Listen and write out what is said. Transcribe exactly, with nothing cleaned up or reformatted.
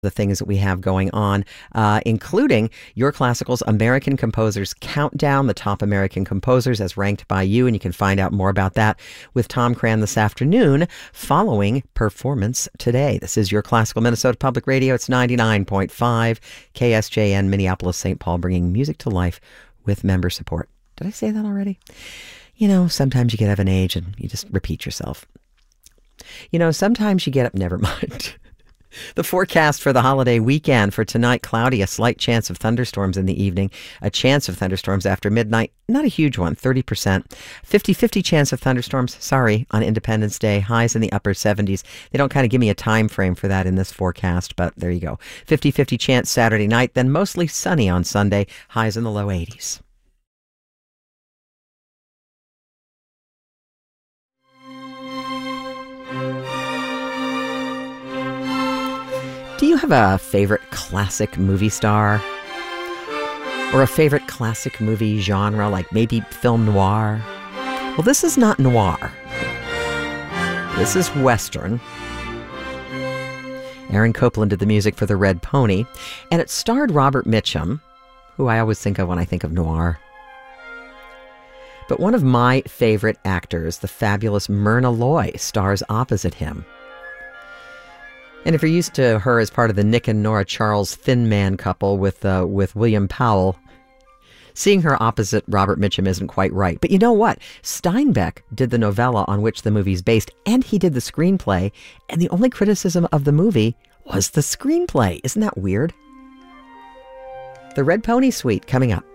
the things that we have going on, uh, including Your Classical's American Composers Countdown, the top American composers as ranked by you, and you can find out more about that with Tom Cran this afternoon following Performance Today. This is Your Classical Minnesota Public Radio. It's ninety-nine point five K S J N, Minneapolis, Saint Paul, bringing music to life with member support. Did I say that already? You know, sometimes you get of an age and you just repeat yourself. You know, sometimes you get up, never mind. The forecast for the holiday weekend: for tonight, cloudy, a slight chance of thunderstorms in the evening, a chance of thunderstorms after midnight, not a huge one, thirty percent. fifty-fifty chance of thunderstorms, sorry, on Independence Day, highs in the upper seventies. They don't kind of give me a time frame for that in this forecast, but there you go. fifty-fifty chance Saturday night, then mostly sunny on Sunday, highs in the low eighties. Do you have a favorite classic movie star? Or a favorite classic movie genre, like maybe film noir? Well, this is not noir. This is Western. Aaron Copland did the music for The Red Pony, and it starred Robert Mitchum, who I always think of when I think of noir. But one of my favorite actors, the fabulous Myrna Loy, stars opposite him. And if you're used to her as part of the Nick and Nora Charles Thin Man couple with uh, with William Powell, seeing her opposite Robert Mitchum isn't quite right. But you know what? Steinbeck did the novella on which the movie's based, and he did the screenplay, and the only criticism of the movie was the screenplay. Isn't that weird? The Red Pony Suite coming up.